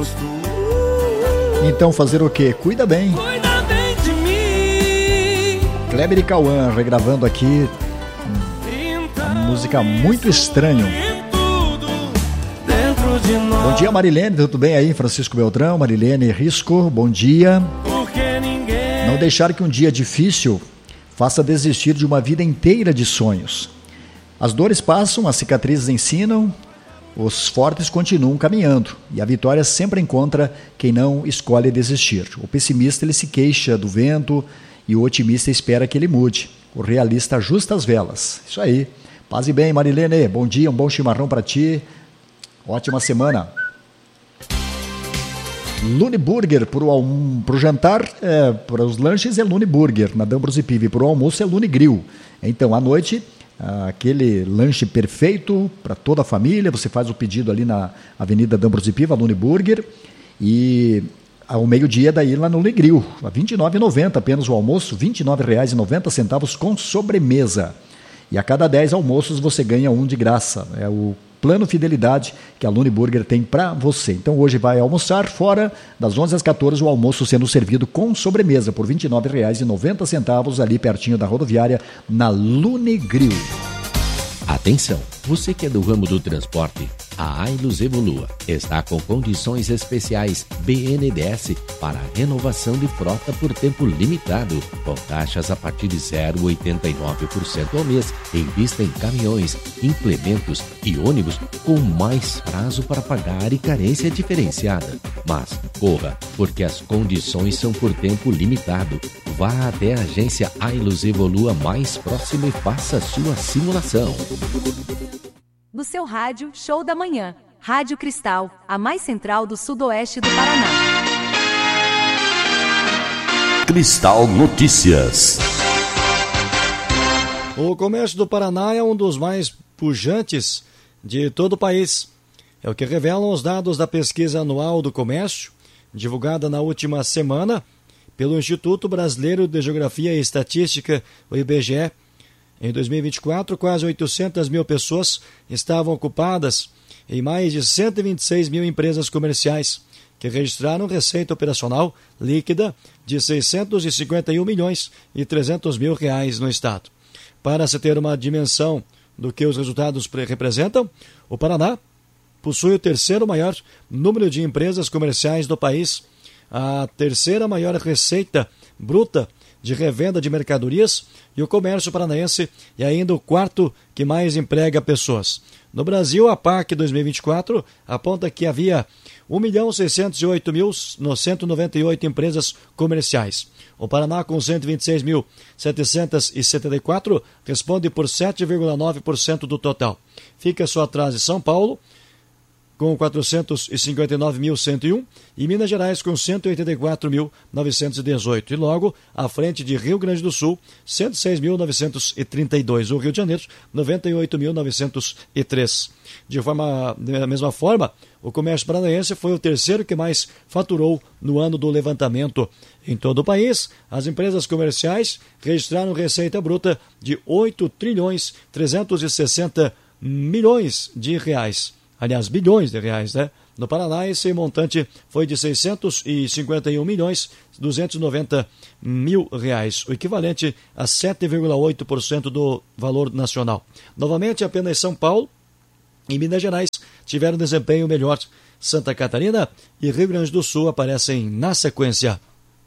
rosto. Então fazer o quê? Cuida bem. Cuida bem de mim. Kleber e Cauã regravando aqui uma música Muito Estranho. Bom dia, Marilene, tudo bem aí? Francisco Beltrão, Marilene Risco, bom dia. Não deixar que um dia difícil faça desistir de uma vida inteira de sonhos. As dores passam, as cicatrizes ensinam, os fortes continuam caminhando e a vitória sempre encontra quem não escolhe desistir. O pessimista ele se queixa do vento e o otimista espera que ele mude. O realista ajusta as velas. Isso aí. Paz e bem, Marilene. Bom dia, um bom chimarrão para ti. Ótima semana. Lune Burger pro jantar, para os lanches é Lune Burger, na D'Ambrosio Pive. Para o almoço é Lune Grill. Então, à noite, aquele lanche perfeito para toda a família. Você faz o pedido ali na Avenida D'Ambrosio Pive, a Lune Burger. E ao meio-dia, daí lá no Lune Grill. A R$ 29,90 apenas o almoço, R$ 29,90 com sobremesa. E a cada 10 almoços você ganha um de graça. É o plano fidelidade que a Lune Burger tem para você. Então hoje vai almoçar fora das 11 às 14, o almoço sendo servido com sobremesa por R$ 29,90 ali pertinho da rodoviária na Lune Grill. Atenção, você que é do ramo do transporte, a Ailus Evolua está com condições especiais BNDES para renovação de frota por tempo limitado, com taxas a partir de 0,89% ao mês, em vista em caminhões, implementos e ônibus com mais prazo para pagar e carência diferenciada. Mas corra, porque as condições são por tempo limitado. Vá até a agência Ailus Evolua mais próxima e faça sua simulação. No seu rádio, Show da Manhã. Rádio Cristal, a mais central do sudoeste do Paraná. Cristal Notícias. O comércio do Paraná é um dos mais pujantes de todo o país. É o que revelam os dados da pesquisa anual do comércio, divulgada na última semana pelo Instituto Brasileiro de Geografia e Estatística, o IBGE. Em 2024, quase 800 mil pessoas estavam ocupadas em mais de 126 mil empresas comerciais, que registraram receita operacional líquida de 651 milhões e 300 mil reais no estado. Para se ter uma dimensão do que os resultados representam, o Paraná possui o terceiro maior número de empresas comerciais do país, a terceira maior receita bruta de revenda de mercadorias e o comércio paranaense é ainda o quarto que mais emprega pessoas. No Brasil, a PAC 2024 aponta que havia 1.608.198 empresas comerciais. O Paraná, com 126.774, responde por 7,9% do total. Fica só atrás de São Paulo, com 459.101, e Minas Gerais com 184.918. E logo, à frente de Rio Grande do Sul, 106.932. O Rio de Janeiro, 98.903. Da mesma forma, o comércio paranaense foi o terceiro que mais faturou no ano do levantamento. Em todo o país, as empresas comerciais registraram receita bruta de 8.360 milhões de reais. Aliás, bilhões de reais, né? No Paraná, esse montante foi de 651.290 mil reais, o equivalente a 7,8% do valor nacional. Novamente, apenas São Paulo e Minas Gerais tiveram desempenho melhor. Santa Catarina e Rio Grande do Sul aparecem na sequência.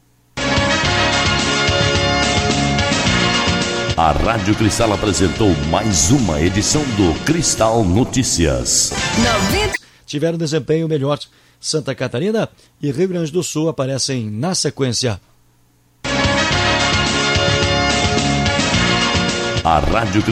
A Rádio Cristal apresentou mais uma edição do Cristal Notícias. Tiveram desempenho melhor. Santa Catarina e Rio Grande do Sul aparecem na sequência. A Rádio